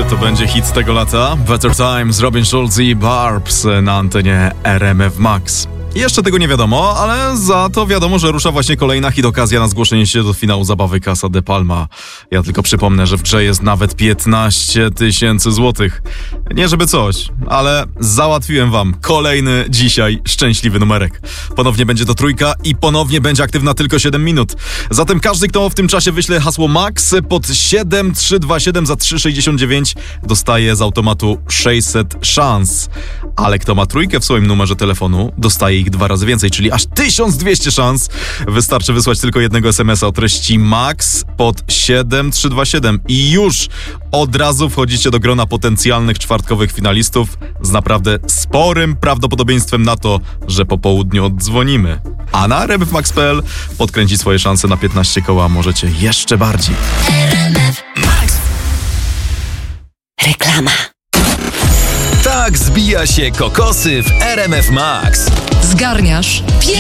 Czy to będzie hit tego lata? Better Times, Robin Schulz i Barbs na antenie RMF Max. Jeszcze tego nie wiadomo, ale za to wiadomo, że rusza właśnie kolejna hit okazja na zgłoszenie się do finału zabawy Casa de Palma. Ja tylko przypomnę, że w grze jest nawet 15 000 złotych. Nie żeby coś, ale załatwiłem wam kolejny dzisiaj szczęśliwy numerek. Ponownie będzie to trójka i ponownie będzie aktywna tylko 7 minut. Zatem każdy, kto w tym czasie wyśle hasło MAX pod 7327 za 3,69 dostaje z automatu 600 szans. Ale kto ma trójkę w swoim numerze telefonu, dostaje ich 2 razy więcej, czyli aż 1200 szans. Wystarczy wysłać tylko jednego SMS-a o treści MAX pod 7327 i już od razu wchodzicie do grona potencjalnych czwartkowych finalistów z naprawdę sporym prawdopodobieństwem na to, że po południu oddzwonimy. A na rmfmax.pl podkręcić swoje szanse na 15 koła możecie jeszcze bardziej. RMF Max. Reklama. Tak zbija się kokosy w RMF Max. Zgarniasz